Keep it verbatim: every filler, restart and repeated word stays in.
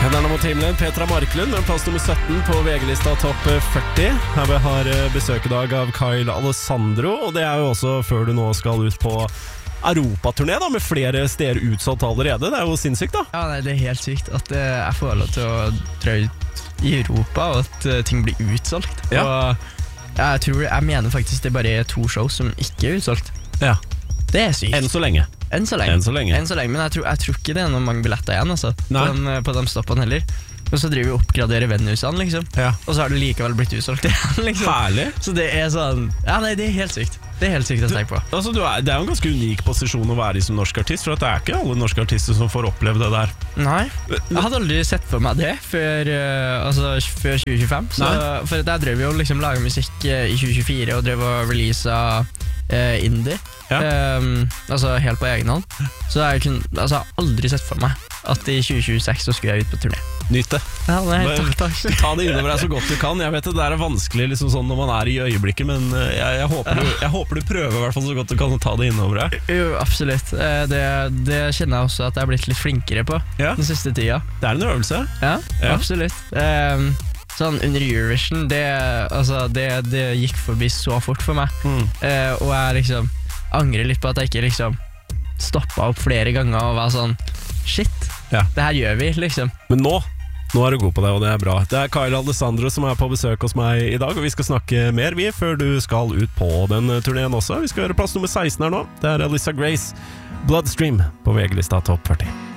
Henderne mot himmelen, Petra Marklund med plass nummer sytten på V G-lista topp førti. Her vi har besøk i dag av Kyle Alessandro, og det er jo også før du nå skal ut på Europaturné da, med flere steder utsolgt allerede. Det er jo sinnssykt da. Ja, nei, det er helt sykt at uh, jeg får lov til å dra ut i Europa, og at uh, ting blir utsolgt. Ja. Og jeg tror, jeg mener faktisk det bare er to show som ikke er utsolgt. Ja. Det er sykt. Enn så lenge. Enn så lenge. Enn så lenge. Enn så lenge, men jeg tror, jeg tror ikke det er noen mange billetter igjen altså, på, Nei. de, på de stoppene heller. Og så driver vi og oppgraderer venusene liksom. Ja. Og så har det likevel blitt utsolgt igjen liksom. Herlig. Så det er sånn, ja nei, det er helt sykt. Det er helt sykt å tenke på. Altså, du er, det er jo en ganske unik posisjon å være i som norsk artist, for at det er ikke alle norske artister som får oppleve det der. Nei, jeg hadde aldri sett for meg det før, uh, altså, før tjue tjuefem. Så, for jeg drev jo liksom laget musikk uh, i tjue tjuefire og drev og releasa uh, indie. Ja. Um, altså helt på egen hånd. Så jeg kunne altså, aldri sett for meg at i tjue tjueseks så skulle jeg ut på turné. Nyt det. Ja, nei, takk, takk. Ta det innover deg så godt du kan. Jeg vet det der er vanskelig liksom sånn når man er i øyeblikket, men jeg, jeg, håper du, jeg håper du prøver i hvert fall så godt du kan å ta det innover deg. Jo, absolutt. Det, det kjenner jeg også at jeg har blitt litt flinkere på ja. Den siste tida. Det er en øvelse. Ja, ja. Absolutt. Um, Sånn under Eurovision det, altså, det, det gikk forbi så fort for meg. mm. uh, Og jeg liksom angrer litt på at jeg ikke liksom stoppet opp flere ganger og var sånn shit, ja. Det her gjør vi liksom. Men nå, nå er du god på det, og det er bra. Det er Kyle Alessandro som er på besøk hos meg i dag, og vi skal snakke mer vi før du skal ut på den turneen også. Vi skal høre plass nummer seksten her nå. Det er Alyssa Grace, Bloodstream på V G-lista topp førti.